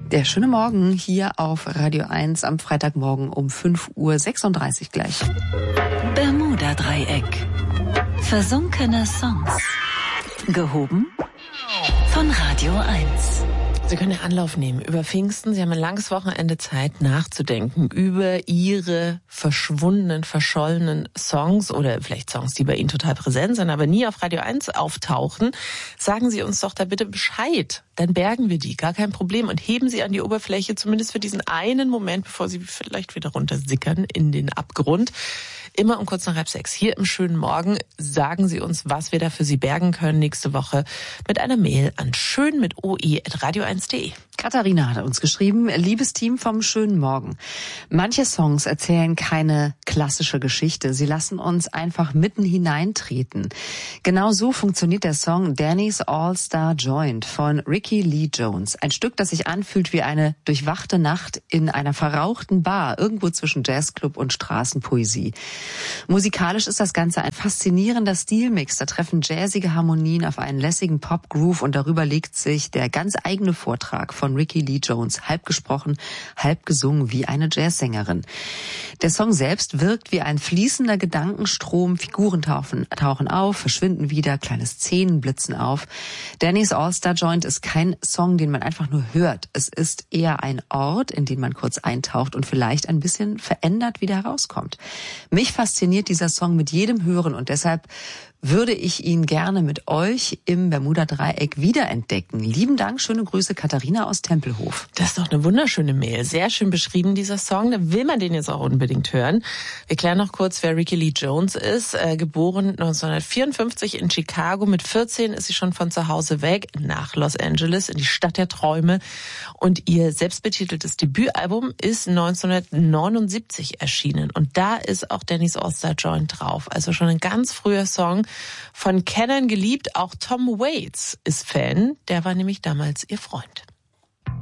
Der schöne Morgen hier auf Radio 1 am Freitagmorgen um 5:36 Uhr gleich. Bermuda-Dreieck. Versunkene Songs. Gehoben von Radio 1. Sie können ja Anlauf nehmen über Pfingsten. Sie haben ein langes Wochenende Zeit nachzudenken über Ihre verschwundenen, verschollenen Songs oder vielleicht Songs, die bei Ihnen total präsent sind, aber nie auf Radio 1 auftauchen. Sagen Sie uns doch da bitte Bescheid. Dann bergen wir die, gar kein Problem, und heben sie an die Oberfläche, zumindest für diesen einen Moment, bevor sie vielleicht wieder runtersickern in den Abgrund. Immer um kurz nach 5:30 hier im schönen Morgen sagen Sie uns, was wir da für Sie bergen können nächste Woche mit einer Mail an schön@radio1.de. Katharina hat uns geschrieben: Liebes Team vom schönen Morgen. Manche Songs erzählen keine klassische Geschichte. Sie lassen uns einfach mitten hineintreten. Genau so funktioniert der Song Danny's All-Star Joint von Ricky Lee Jones. Ein Stück, das sich anfühlt wie eine durchwachte Nacht in einer verrauchten Bar, irgendwo zwischen Jazzclub und Straßenpoesie. Musikalisch ist das Ganze ein faszinierender Stilmix. Da treffen jazzige Harmonien auf einen lässigen Pop-Groove und darüber legt sich der ganz eigene Vortrag von Ricky Lee Jones, halb gesprochen, halb gesungen wie eine Jazzsängerin. Der Song selbst wirkt wie ein fließender Gedankenstrom. Figuren tauchen auf, verschwinden wieder, kleine Szenen blitzen auf. Danny's All-Star Joint ist kein Song, den man einfach nur hört. Es ist eher ein Ort, in den man kurz eintaucht und vielleicht ein bisschen verändert wieder herauskommt. Mich fasziniert dieser Song mit jedem Hören und deshalb würde ich ihn gerne mit euch im Bermuda-Dreieck wiederentdecken. Lieben Dank, schöne Grüße, Katharina aus Tempelhof. Das ist doch eine wunderschöne Mail. Sehr schön beschrieben, dieser Song. Da will man den jetzt auch unbedingt hören. Wir klären noch kurz, wer Ricky Lee Jones ist. Geboren 1954 in Chicago. Mit 14 ist sie schon von zu Hause weg nach Los Angeles in die Stadt der Träume. Und ihr selbstbetiteltes Debütalbum ist 1979 erschienen. Und da ist auch Danny's All-Star Joint drauf. Also schon ein ganz früher Song. Von Kennern geliebt, auch Tom Waits ist Fan, der war nämlich damals ihr Freund.